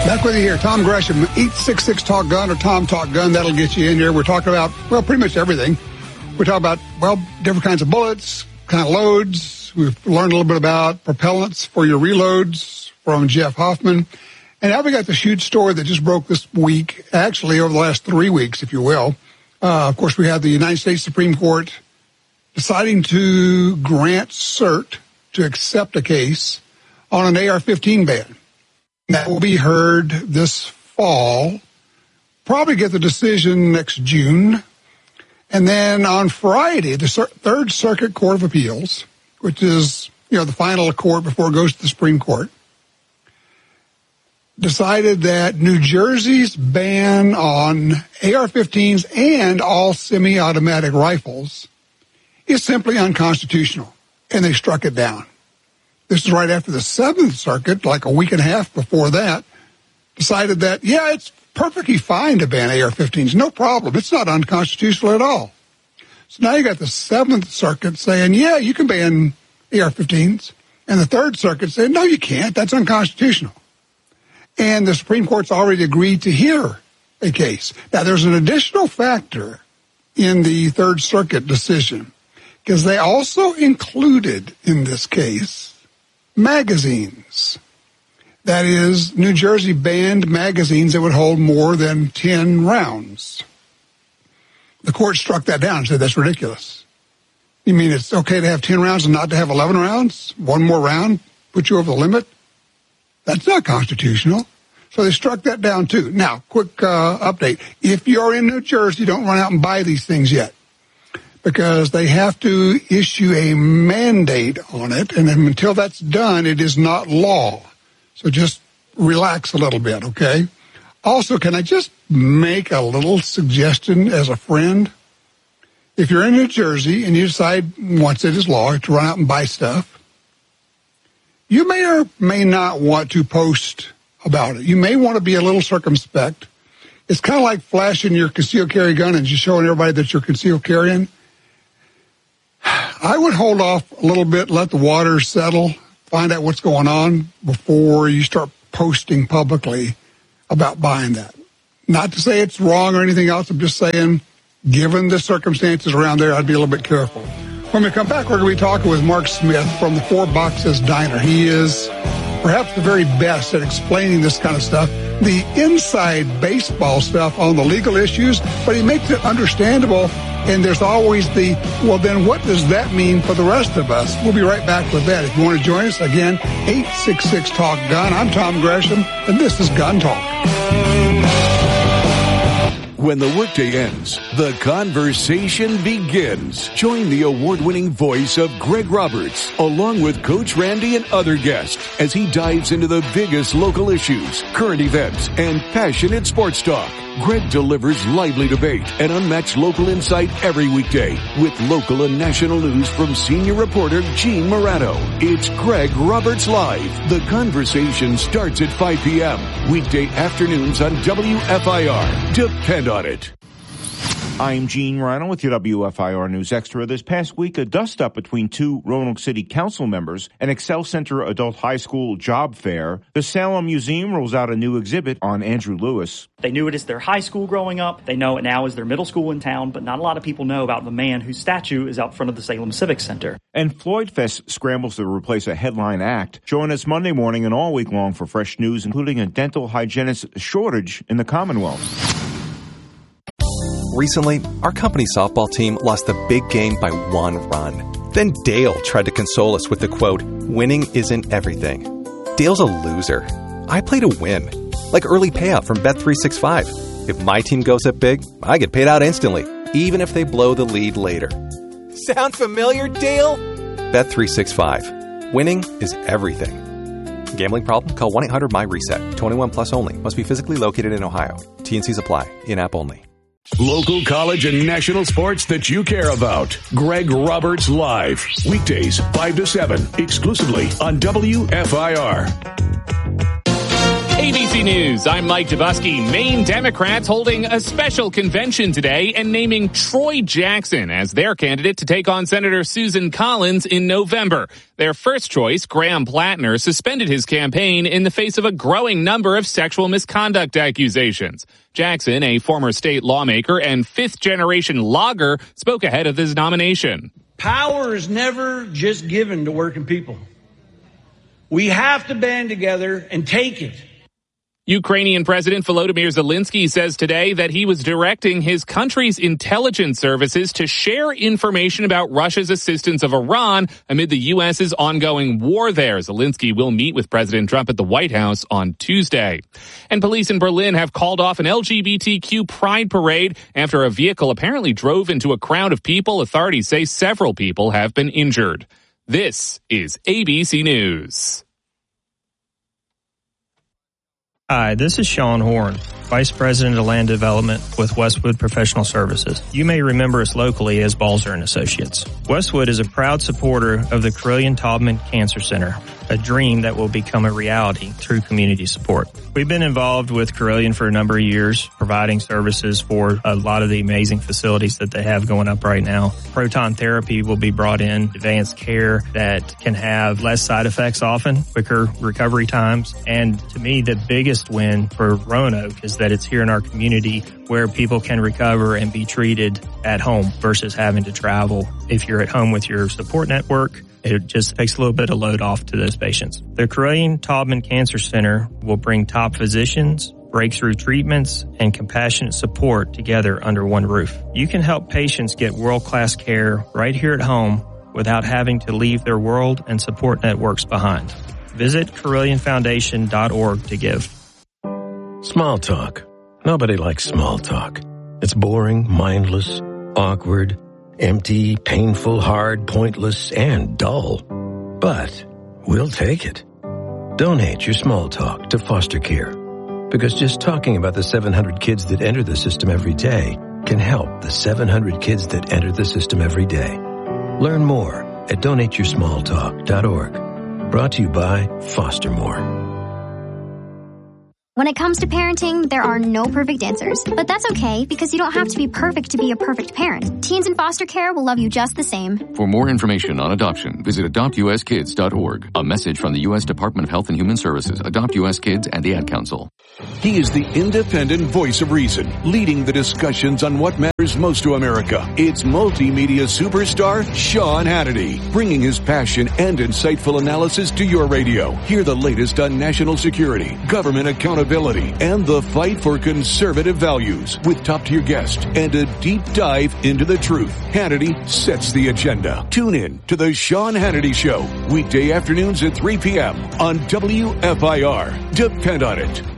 Back with you here, Tom Gresham, 866-TALK-GUN or Tom Talk Gun. That'll get you in here. We're talking about, well, pretty much everything. We're talking about, well, different kinds of bullets, kind of loads. We've learned a little bit about propellants for your reloads from Jeff Hoffman. And now we got this huge story that just broke this week, actually over the last 3 weeks, if you will. Of course, we have the United States Supreme Court deciding to grant cert to accept a case on an AR-15 ban. That will be heard this fall, probably get the decision next June. And then on Friday, the Third Circuit Court of Appeals, which is, the final court before it goes to the Supreme Court, decided that New Jersey's ban on AR-15s and all semi-automatic rifles is simply unconstitutional, and they struck it down. This is right after the Seventh Circuit, like a week and a half before that, decided that, it's perfectly fine to ban AR-15s. No problem. It's not unconstitutional at all. So now you got the Seventh Circuit saying, you can ban AR-15s. And the Third Circuit saying, no, you can't. That's unconstitutional. And the Supreme Court's already agreed to hear a case. Now, there's an additional factor in the Third Circuit decision, because they also included in this case magazines. That is, New Jersey banned magazines that would hold more than 10 rounds. The court struck that down and said that's ridiculous. You mean it's okay to have 10 rounds and not to have 11 rounds? One more round put you over the limit? That's not constitutional. So they struck that down too. Now, quick update. If you're in New Jersey, don't run out and buy these things yet, because they have to issue a mandate on it, and until that's done, it is not law. So just relax a little bit, okay? Also, can I just make a little suggestion as a friend? If you're in New Jersey and you decide, once it is law, to run out and buy stuff, you may or may not want to post about it. You may want to be a little circumspect. It's kind of like flashing your concealed carry gun and just showing everybody that you're concealed carrying. I would hold off a little bit, let the water settle, find out what's going on before you start posting publicly about buying that. Not to say it's wrong or anything else. I'm just saying, given the circumstances around there, I'd be a little bit careful. When we come back, we're going to be talking with Mark Smith from the Four Boxes Diner. He is perhaps the very best at explaining this kind of stuff, the inside baseball stuff on the legal issues, but he makes it understandable. And there's always well, then what does that mean for the rest of us? We'll be right back with that. If you want to join us, again, 866-TALK-GUN. I'm Tom Gresham, and this is Gun Talk. When the workday ends, the conversation begins. Join the award-winning voice of Greg Roberts, along with Coach Randy and other guests, as he dives into the biggest local issues, current events, and passionate sports talk. Greg delivers lively debate and unmatched local insight every weekday, with local and national news from senior reporter Gene Morano. It's Greg Roberts Live. The conversation starts at 5 p.m. weekday afternoons on WFIR. Depend on it. I'm Gene Morano with your WFIR News Extra. This past week, a dust-up between two Roanoke City Council members and Excel Center Adult High School job fair. The Salem Museum rolls out a new exhibit on Andrew Lewis. They knew it as their high school growing up. They know it now as their middle school in town, but not a lot of people know about the man whose statue is out front of the Salem Civic Center. And Floyd Fest scrambles to replace a headline act. Join us Monday morning and all week long for fresh news, including a dental hygienist shortage in the Commonwealth. Recently, our company softball team lost the big game by 1 run. Then Dale tried to console us with the quote, "Winning isn't everything." Dale's a loser. I play to win. Like early payout from Bet365. If my team goes up big, I get paid out instantly, even if they blow the lead later. Sound familiar, Dale? Bet365. Winning is everything. Gambling problem? Call 1-800-MY-RESET. 21 plus only. Must be physically located in Ohio. T&Cs apply. In-app only. Local college and national sports that you care about. Greg Roberts Live. Weekdays, 5 to 7. Exclusively on WFIR. ABC News. I'm Mike Dubusky. Maine Democrats holding a special convention today and naming Troy Jackson as their candidate to take on Senator Susan Collins in November. Their first choice, Graham Plattner, suspended his campaign in the face of a growing number of sexual misconduct accusations. Jackson, a former state lawmaker and fifth-generation logger, spoke ahead of his nomination. Power is never just given to working people. We have to band together and take it. Ukrainian President Volodymyr Zelensky says today that he was directing his country's intelligence services to share information about Russia's assistance of Iran amid the U.S.'s ongoing war there. Zelensky will meet with President Trump at the White House on Tuesday. And police in Berlin have called off an LGBTQ pride parade after a vehicle apparently drove into a crowd of people. Authorities say several people have been injured. This is ABC News. Hi, this is Sean Horn, Vice President of Land Development with Westwood Professional Services. You may remember us locally as Balzer & Associates. Westwood is a proud supporter of the Carilion-Taubman Cancer Center, a dream that will become a reality through community support. We've been involved with Carilion for a number of years, providing services for a lot of the amazing facilities that they have going up right now. Proton therapy will be brought in, advanced care that can have less side effects often, quicker recovery times, and to me, the biggest win for Roanoke is that it's here in our community where people can recover and be treated at home versus having to travel. If you're at home with your support network, it just takes a little bit of load off to those patients. The Carilion-Taubman Cancer Center will bring top physicians, breakthrough treatments, and compassionate support together under one roof. You can help patients get world-class care right here at home without having to leave their world and support networks behind. Visit CarillionFoundation.org to give. Small talk. Nobody likes small talk. It's boring, mindless, awkward, empty, painful, hard, pointless, and dull. But we'll take it. Donate your small talk to foster care. Because just talking about the 700 kids that enter the system every day can help the 700 kids that enter the system every day. Learn more at donateyoursmalltalk.org. Brought to you by Foster More. When it comes to parenting, there are no perfect answers. But that's okay, because you don't have to be perfect to be a perfect parent. Teens in foster care will love you just the same. For more information on adoption, visit adoptuskids.org. A message from the U.S. Department of Health and Human Services, Adopt U.S. Kids, and the Ad Council. He is the independent voice of reason, leading the discussions on what matters most to America. It's multimedia superstar Sean Hannity, bringing his passion and insightful analysis to your radio. Hear the latest on national security, government accountability, and the fight for conservative values with top-tier guests and a deep dive into the truth. Hannity sets the agenda. Tune in to the Sean Hannity Show, weekday afternoons at 3 p.m. on WFIR. Depend on it.